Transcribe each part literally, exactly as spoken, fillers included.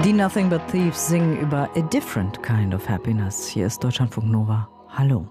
Die Nothing But Thieves singen über A Different Kind of Happiness. Hier ist Deutschlandfunk Nova. Hallo.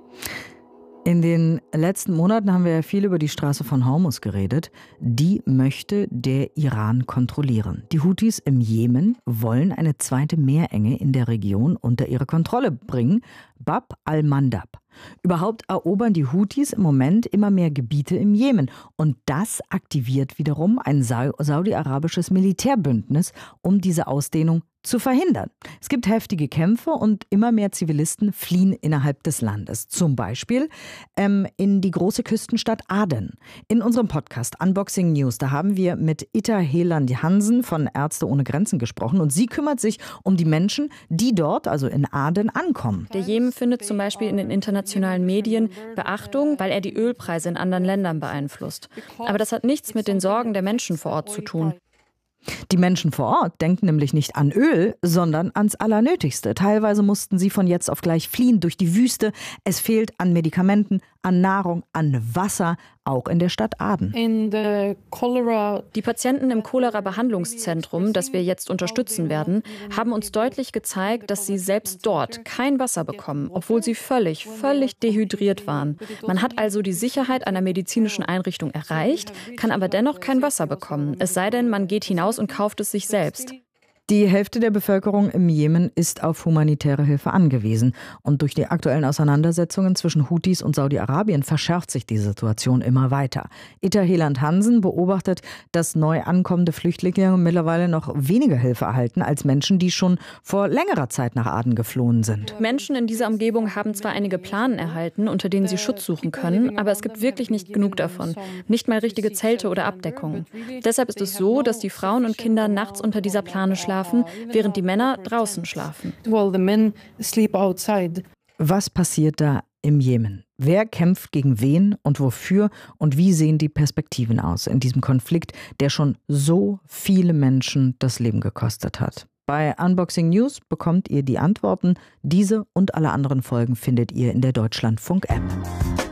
In den letzten Monaten haben wir ja viel über die Straße von Hormuz geredet. Die möchte der Iran kontrollieren. Die Houthis im Jemen wollen eine zweite Meerenge in der Region unter ihre Kontrolle bringen. Bab al-Mandab. Überhaupt erobern die Houthis im Moment immer mehr Gebiete im Jemen. Und das aktiviert wiederum ein saudi-arabisches Militärbündnis, um diese Ausdehnung zu verhindern. Es gibt heftige Kämpfe und immer mehr Zivilisten fliehen innerhalb des Landes. Zum Beispiel ähm, in die große Küstenstadt Aden. In unserem Podcast Unboxing News, da haben wir mit Itta Heland-Hansen von Ärzte ohne Grenzen gesprochen. Und sie kümmert sich um die Menschen, die dort, also in Aden, ankommen. Der Jemen findet zum Beispiel in den internationalen Medien Beachtung, weil er die Ölpreise in anderen Ländern beeinflusst. Aber das hat nichts mit den Sorgen der Menschen vor Ort zu tun. Die Menschen vor Ort denken nämlich nicht an Öl, sondern ans Allernötigste. Teilweise mussten sie von jetzt auf gleich fliehen durch die Wüste. Es fehlt an Medikamenten, an Nahrung, an Wasser, auch in der Stadt Aden. Die Patienten im Cholera-Behandlungszentrum, das wir jetzt unterstützen werden, haben uns deutlich gezeigt, dass sie selbst dort kein Wasser bekommen, obwohl sie völlig, völlig dehydriert waren. Man hat also die Sicherheit einer medizinischen Einrichtung erreicht, kann aber dennoch kein Wasser bekommen. Es sei denn, man geht hinaus und kauft es sich selbst. Die Hälfte der Bevölkerung im Jemen ist auf humanitäre Hilfe angewiesen. Und durch die aktuellen Auseinandersetzungen zwischen Houthis und Saudi-Arabien verschärft sich die Situation immer weiter. Itta Heland-Hansen beobachtet, dass neu ankommende Flüchtlinge mittlerweile noch weniger Hilfe erhalten als Menschen, die schon vor längerer Zeit nach Aden geflohen sind. Menschen in dieser Umgebung haben zwar einige Planen erhalten, unter denen sie Schutz suchen können, aber es gibt wirklich nicht genug davon. Nicht mal richtige Zelte oder Abdeckungen. Deshalb ist es so, dass die Frauen und Kinder nachts unter dieser Plane schlafen, während die Männer draußen schlafen. Was passiert da im Jemen? Wer kämpft gegen wen und wofür? Und wie sehen die Perspektiven aus in diesem Konflikt, der schon so viele Menschen das Leben gekostet hat? Bei Unboxing News bekommt ihr die Antworten. Diese und alle anderen Folgen findet ihr in der Deutschlandfunk-App.